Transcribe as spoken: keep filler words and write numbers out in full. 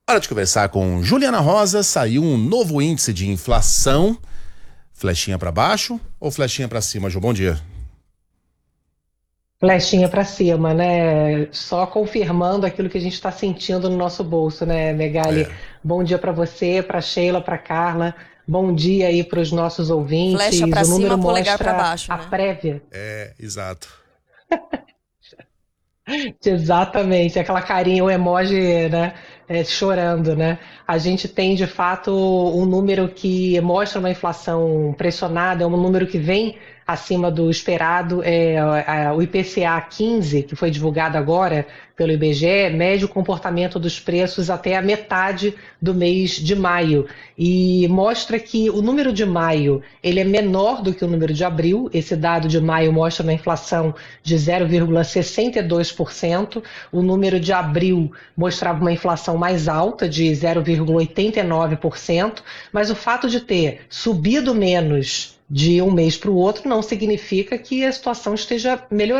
Hora de conversar com Juliana Rosa. Saiu um novo índice de inflação. Flechinha para baixo ou flechinha para cima, Ju? Bom dia. Flechinha para cima, né? Só confirmando aquilo que a gente está sentindo no nosso bolso, né, Megali? É, Bom dia para você, para Sheila, para Carla. Bom dia aí para os nossos Flecha ouvintes. pra O cima, número polegar pra mostra baixo, a né? prévia. é, exato. Exatamente, aquela carinha, o emoji, né, é, chorando, né? A gente tem de fato um número que mostra uma inflação pressionada, é um número que vem acima do esperado. É, a- o I P C A quinze, que foi divulgado agora pelo I B G E, mede o comportamento dos preços até a metade do mês de maio e mostra que o número de maio ele é menor do que o número de abril. Esse dado de maio mostra uma inflação de zero vírgula sessenta e dois por cento. O número de abril mostrava uma inflação mais alta, de zero vírgula oitenta e nove por cento, mas o fato de ter subido menos de um mês para o outro não significa que a situação esteja melhorando.